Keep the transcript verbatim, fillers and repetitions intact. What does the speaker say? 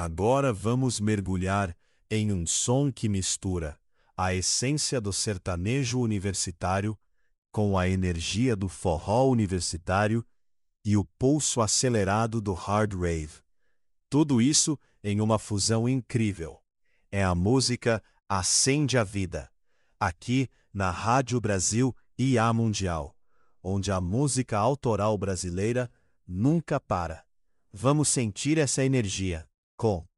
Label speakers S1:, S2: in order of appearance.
S1: Agora vamos mergulhar em um som que mistura a essência do sertanejo universitário com a energia do forró universitário e o pulso acelerado do hard rave. Tudo isso em uma fusão incrível. É a música Acende a Vida, aqui na Rádio Brasil I A Mundial, onde a música autoral brasileira nunca para. Vamos sentir essa energia com